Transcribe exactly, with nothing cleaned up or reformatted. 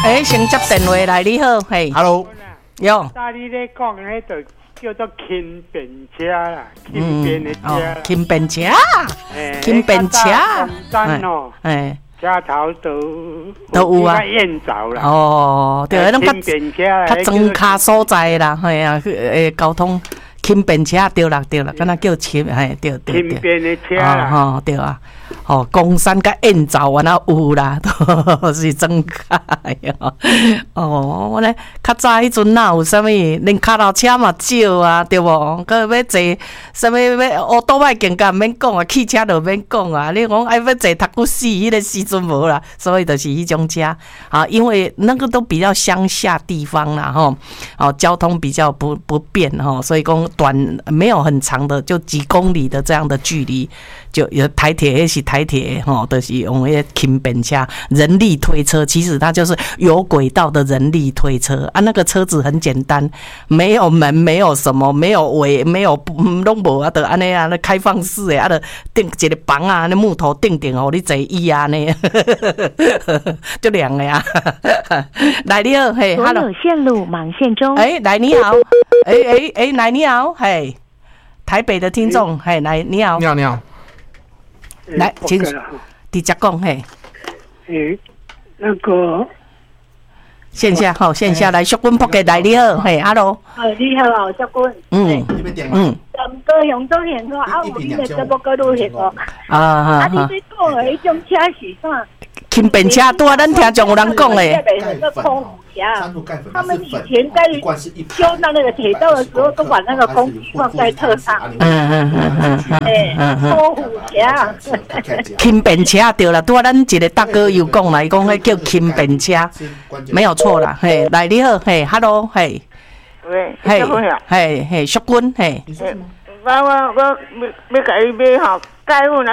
哎，先接电话来，你好，嘿 ，Hello， 哟， 大你咧讲迄就叫做轻便车啦，轻便的车啦， 轻便车， 哎轻便车， 山哦， 哎， 车头都都有啊， 燕枣啦， 哦，对，拢较轻便车， 较庄卡所在啦，嘿啊，诶，交通轻便车对啦，对啦，敢若叫轻，嘿，对对对， 轻便的车啦， 吼对啊。哦，公山甲燕枣啊，那有啦，都是真卡哟。哦，我咧较早迄阵哪有啥物，连脚头车嘛少啊，对无？搁要坐啥物要乌多摆更加免讲啊，汽车就免讲啊。你讲爱要坐读骨死，迄个时阵无啦，所以就是迄种车啊，因为那个都比较乡下地方啦，吼，哦，交通比较不不便吼，所以讲短没有很长的，就几公里的这样的距离，就有台铁也是台铁吼，都、就是用迄轻便车、人力推车，其实它就是有轨道的人力推车啊。那个车子很简单，没有门，没有什么，没有尾，没有拢无啊，就安尼啊，那开放式的啊，就钉一个房啊，那木头钉钉哦，你坐椅啊呢，就凉的呀。来你好，嘿， 所有线路忙线中。 哎，来你好，哎哎哎，来你好，嘿，台北的听众，嘿，来你好， 你好，你好。 来，请直接讲嘿。 诶，那个线下好，线下来，淑君仆给来你好，嘿 ，hello。 呃，你好啊，淑君。 嗯嗯。 咁高雄都现说啊，有你的节目嗰度现说。 啊啊啊！你在讲的迄种车是啥？ 轻便车，拄啊，咱听众有人讲诶。 那个空腹侠，他们以前在修那那个铁道的时候，都把那个空气放在车上。 嗯嗯嗯嗯嗯。 哎，空腹侠。 轻便车对啦，拄啊，咱一个大哥有讲啦，伊讲迄叫轻便车，没有错啦。嘿，来你好，嘿 ，hello， 嘿。 喂， 嘿，嘿嘿，淑君，嘿。 我我我要要甲伊买吼，介阮啊